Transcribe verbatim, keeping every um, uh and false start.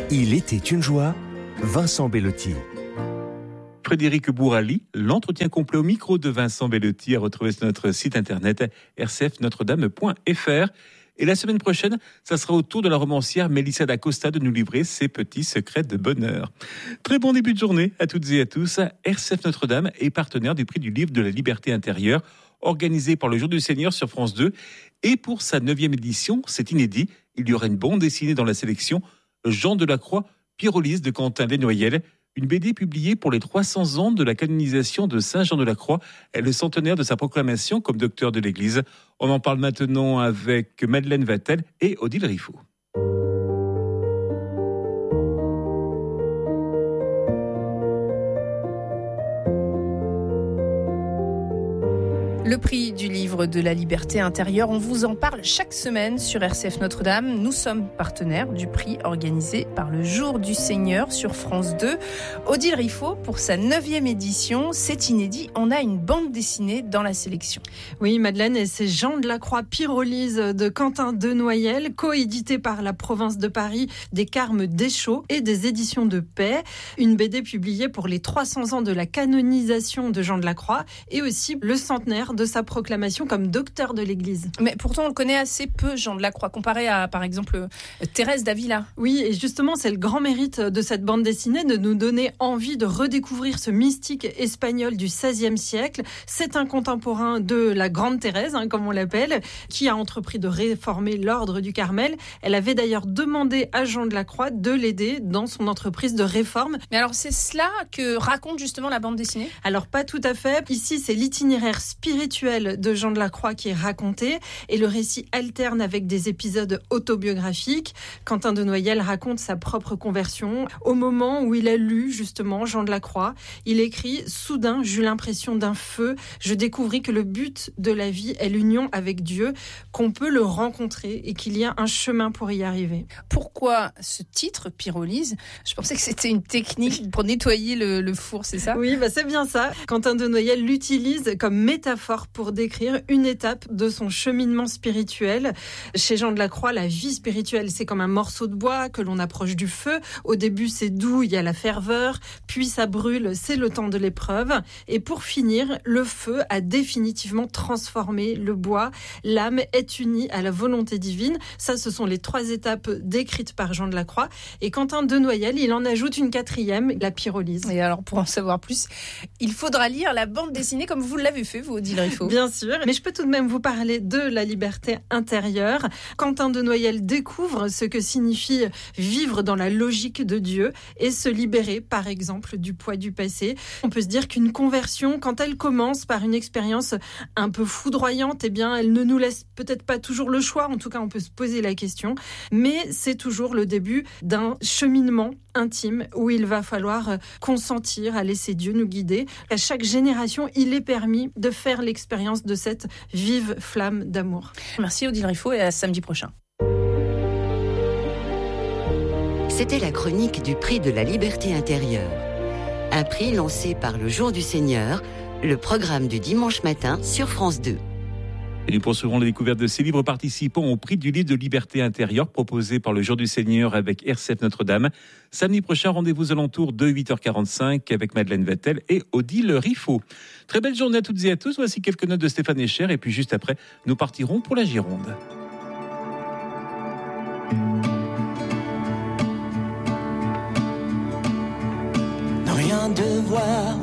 Il était une joie, Vincent Bellotti. Frédéric Bourali, l'entretien complet au micro de Vincent Bellotti à retrouver sur notre site internet r c f notre dame point f r. Et la semaine prochaine, ça sera au tour de la romancière Mélissa d'Acosta de nous livrer ses petits secrets de bonheur. Très bon début de journée à toutes et à tous. R C F Notre-Dame est partenaire du prix du livre de la liberté intérieure, organisé par le Jour du Seigneur sur France deux. Et pour sa neuvième édition, c'est inédit, il y aura une bande dessinée dans la sélection Jean Delacroix, Pyrolyse de Quentin Desnoyers, une B D publiée pour les trois cents ans de la canonisation de Saint Jean de la Croix et le centenaire de sa proclamation comme docteur de l'Église. On en parle maintenant avec Madeleine Vatel et Odile Riffaut. Le prix du livre de la liberté intérieure, on vous en parle chaque semaine sur R C F Notre-Dame. Nous sommes partenaires du prix organisé par le Jour du Seigneur sur France deux. Odile Riffaut, pour sa neuvième édition, c'est inédit, on a une bande dessinée dans la sélection. Oui, Madeleine, et c'est Jean Delacroix, Pyrolyse de Quentin Desnoyers, coédité par la province de Paris, des Carmes Deschaux et des éditions de Paix. Une B D publiée pour les trois cents ans de la canonisation de Jean Delacroix et aussi le centenaire de sa proclamation comme docteur de l'Église. Mais pourtant, on le connaît assez peu, Jean Delacroix, comparé à, par exemple, Thérèse d'Avila. Oui, et justement, c'est le grand mérite de cette bande dessinée de nous donner envie de redécouvrir ce mystique espagnol du seizième siècle. C'est un contemporain de la Grande Thérèse, hein, comme on l'appelle, qui a entrepris de réformer l'ordre du Carmel. Elle avait d'ailleurs demandé à Jean Delacroix de l'aider dans son entreprise de réforme. Mais alors, c'est cela que raconte justement la bande dessinée ? Alors, pas tout à fait. Ici, c'est l'itinéraire spirituel de Jean Delacroix qui est raconté et le récit alterne avec des épisodes autobiographiques. Quentin Desnoyers raconte sa propre conversion. Au moment où il a lu justement Jean Delacroix, il écrit « Soudain, j'eus l'impression d'un feu. Je découvris que le but de la vie est l'union avec Dieu, qu'on peut le rencontrer et qu'il y a un chemin pour y arriver. » Pourquoi ce titre, Pyrolyse ? Je pensais que c'était une technique pour nettoyer le, le four, c'est ça ? Oui, bah c'est bien ça. Quentin Desnoyers l'utilise comme métaphore pour décrire une étape de son cheminement spirituel. Chez Jean Delacroix, la vie spirituelle, c'est comme un morceau de bois que l'on approche du feu. Au début, c'est doux, il y a la ferveur, puis ça brûle, c'est le temps de l'épreuve. Et pour finir, le feu a définitivement transformé le bois. L'âme est unie à la volonté divine. Ça, ce sont les trois étapes décrites par Jean Delacroix. Et Quentin Desnoyers, il en ajoute une quatrième, la pyrolyse. Et alors, pour en savoir plus, il faudra lire la bande dessinée comme vous l'avez fait, vous, Odile Riffaut. Bien sûr, mais je peux tout de même vous parler de la liberté intérieure. Quentin Desnoyers découvre ce que signifie vivre dans la logique de Dieu et se libérer, par exemple, du poids du passé. On peut se dire qu'une conversion, quand elle commence par une expérience un peu foudroyante, eh bien, elle ne nous laisse peut-être pas toujours le choix. En tout cas, on peut se poser la question. Mais c'est toujours le début d'un cheminement intime où il va falloir consentir à laisser Dieu nous guider. À chaque génération, il est permis de faire l'expérience de cette vive flamme d'amour. Merci Odile Riffaut et à samedi prochain. C'était la chronique du prix de la liberté intérieure. Un prix lancé par le Jour du Seigneur, le programme du dimanche matin sur France deux. Et nous poursuivrons la découverte de ces livres participants au prix du livre de liberté intérieure proposé par le Jour du Seigneur avec R C F Notre-Dame. Samedi prochain, rendez-vous aux alentours de huit heures quarante-cinq avec Madeleine Vatel et Odile Riffaut. Très belle journée à toutes et à tous. Voici quelques notes de Stéphane Echer et puis juste après, nous partirons pour la Gironde. Ne rien devoir